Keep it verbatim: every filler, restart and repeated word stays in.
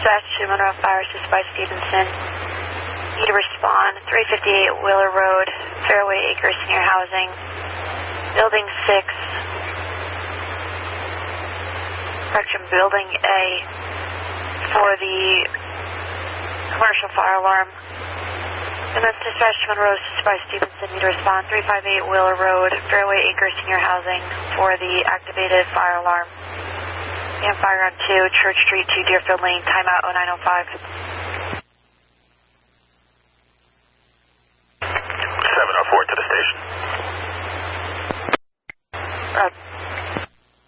Dispatch to Monroe Fire, assisted by Stevenson. Need to respond. three fifty-eight Wheeler Road, Fairway Acres Senior Housing, Building six, correction, Building A, for the commercial fire alarm. And that's Dispatch to Monroe, assisted by Stevenson. Need to respond. three fifty-eight Wheeler Road, Fairway Acres Senior Housing, for the activated fire alarm. And fire on two, Church Street to Deerfield Lane, timeout oh nine oh five. seven oh four to the station. Route